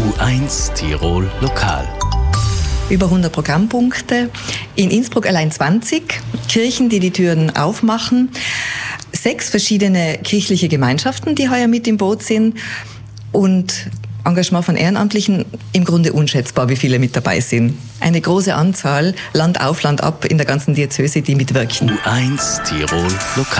U1 Tirol Lokal. Über 100 Programmpunkte. In Innsbruck allein 20 Kirchen, die die Türen aufmachen. 6 verschiedene kirchliche Gemeinschaften, die heuer mit im Boot sind. Und Engagement von Ehrenamtlichen, im Grunde unschätzbar, wie viele mit dabei sind. Eine große Anzahl, Land auf, Land ab in der ganzen Diözese, die mitwirken. U1 Tirol Lokal.